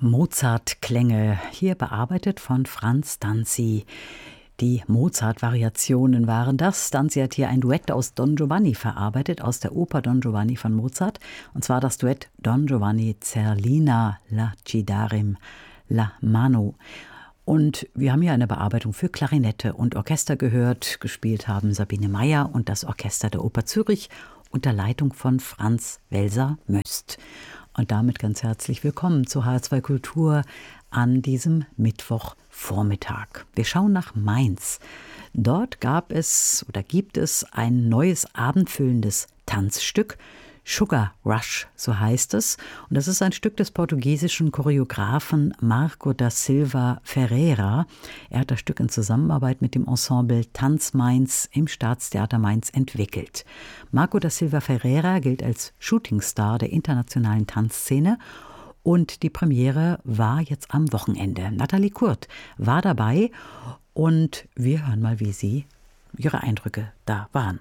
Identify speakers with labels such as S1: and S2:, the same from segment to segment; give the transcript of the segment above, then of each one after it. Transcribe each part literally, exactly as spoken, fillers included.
S1: Mozart-Klänge, hier bearbeitet von Franz Danzi. Die Mozart-Variationen waren das. Danzi hat hier ein Duett aus Don Giovanni verarbeitet, aus der Oper Don Giovanni von Mozart. Und zwar das Duett Don Giovanni Zerlina, Lacidarim, la mano. Und wir haben hier eine Bearbeitung für Klarinette und Orchester gehört. Gespielt haben Sabine Meyer und das Orchester der Oper Zürich unter Leitung von Franz Welser-Möst. Und damit ganz herzlich willkommen zu H R zwei Kultur an diesem Mittwochvormittag. Wir schauen nach Mainz. Dort gab es oder gibt es ein neues abendfüllendes Tanzstück. Sugar Rush, so heißt es. Und das ist ein Stück des portugiesischen Choreografen Marco da Silva Ferreira. Er hat das Stück in Zusammenarbeit mit dem Ensemble Tanz Mainz im Staatstheater Mainz entwickelt. Marco da Silva Ferreira gilt als Shootingstar der internationalen Tanzszene. Und die Premiere war jetzt am Wochenende. Nathalie Kurt war dabei und wir hören mal, wie sie ihre Eindrücke da waren.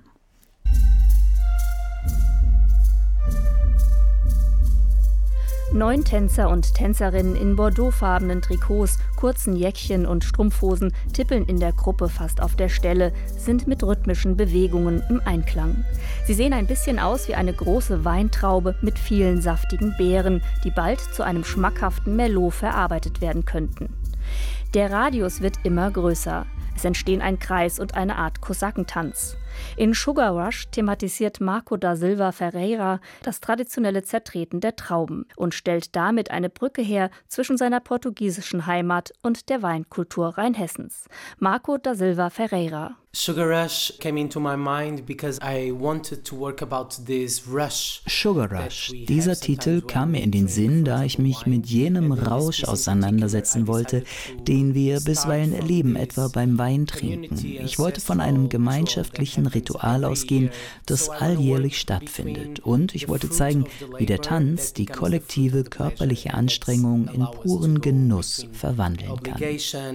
S2: Neun Tänzer und Tänzerinnen in bordeauxfarbenen Trikots, kurzen Jäckchen und Strumpfhosen tippeln in der Gruppe fast auf der Stelle, sind mit rhythmischen Bewegungen im Einklang. Sie sehen ein bisschen aus wie eine große Weintraube mit vielen saftigen Beeren, die bald zu einem schmackhaften Merlot verarbeitet werden könnten. Der Radius wird immer größer. Es entstehen ein Kreis und eine Art Kosakentanz. In Sugar Rush thematisiert Marco da Silva Ferreira das traditionelle Zertreten der Trauben und stellt damit eine Brücke her zwischen seiner portugiesischen Heimat und der Weinkultur Rheinhessens. Marco da Silva Ferreira.
S3: Sugar Rush came into my mind because I wanted to work about this rush.
S4: Sugar Rush. Dieser Titel kam mir in den Sinn, da ich mich mit jenem Rausch auseinandersetzen wollte, den wir bisweilen erleben, etwa beim Weintrinken. Ich wollte von einem gemeinschaftlichen Ritual ausgehen, das alljährlich stattfindet. Und ich wollte zeigen, wie der Tanz die kollektive körperliche Anstrengung in puren Genuss verwandeln kann.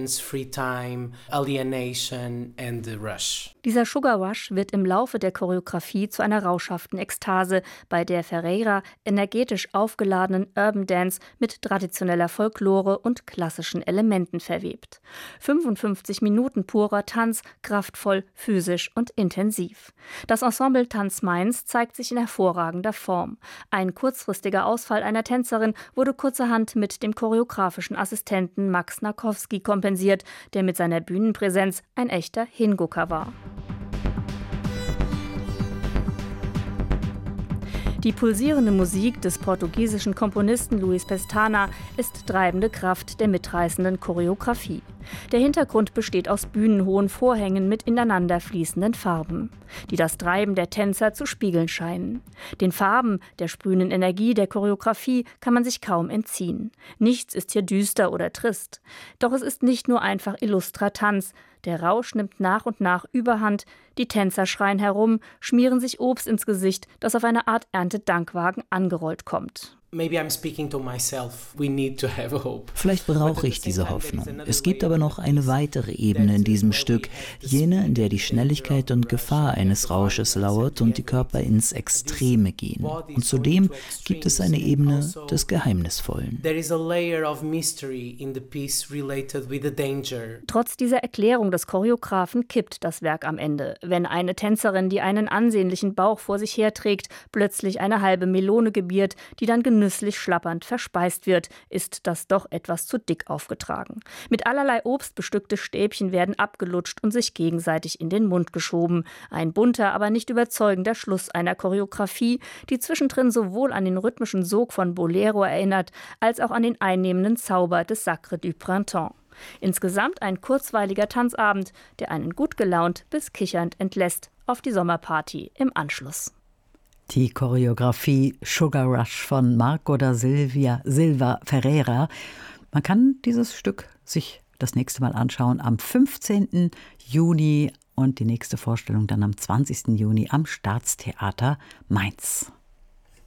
S2: Dieser Sugar Rush wird im Laufe der Choreografie zu einer rauschhaften Ekstase, bei der Ferreira energetisch aufgeladenen Urban Dance mit traditioneller Folklore und klassischen Elementen verwebt. fünfundfünfzig Minuten purer Tanz, kraftvoll, physisch und intensiv. Das Ensemble Tanz Mainz zeigt sich in hervorragender Form. Ein kurzfristiger Ausfall einer Tänzerin wurde kurzerhand mit dem choreografischen Assistenten Max Narkowski kompensiert, der mit seiner Bühnenpräsenz ein echter Hingucker war. Die pulsierende Musik des portugiesischen Komponisten Luis Pestana ist treibende Kraft der mitreißenden Choreografie. Der Hintergrund besteht aus bühnenhohen Vorhängen mit ineinander fließenden Farben, die das Treiben der Tänzer zu spiegeln scheinen. Den Farben, der sprühenden Energie der Choreografie kann man sich kaum entziehen. Nichts ist hier düster oder trist. Doch es ist nicht nur einfach illustrer Tanz. Der Rausch nimmt nach und nach Überhand, die Tänzer schreien herum, schmieren sich Obst ins Gesicht, das auf eine Art Erntedankwagen angerollt kommt.
S4: Vielleicht brauche ich diese Hoffnung. Es gibt aber noch eine weitere Ebene in diesem Stück, jene, in der die Schnelligkeit und Gefahr eines Rausches lauert und die Körper ins Extreme gehen. Und zudem gibt es eine Ebene des Geheimnisvollen.
S2: Trotz dieser Erklärung des Choreografen kippt das Werk am Ende, wenn eine Tänzerin, die einen ansehnlichen Bauch vor sich herträgt, plötzlich eine halbe Melone gebiert, die dann genüsslich schlappernd verspeist wird, ist das doch etwas zu dick aufgetragen. Mit allerlei Obst bestückte Stäbchen werden abgelutscht und sich gegenseitig in den Mund geschoben. Ein bunter, aber nicht überzeugender Schluss einer Choreografie, die zwischendrin sowohl an den rhythmischen Sog von Bolero erinnert, als auch an den einnehmenden Zauber des Sacre du Printemps. Insgesamt ein kurzweiliger Tanzabend, der einen gut gelaunt bis kichernd entlässt auf die Sommerparty im Anschluss.
S1: Die Choreografie Sugar Rush von Marco da Silvia, Silva Ferreira. Man kann dieses Stück sich das nächste Mal anschauen am fünfzehnten Juni und die nächste Vorstellung dann am zwanzigsten Juni am Staatstheater Mainz.